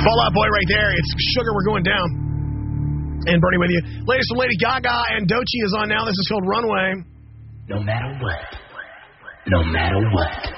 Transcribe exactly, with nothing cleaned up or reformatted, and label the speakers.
Speaker 1: Fall Out Boy right there. It's Sugar, We're Going Down. And Bernie with you. Latest from Lady Gaga and Doechii is on now. This is called Runway.
Speaker 2: No matter what. No matter what.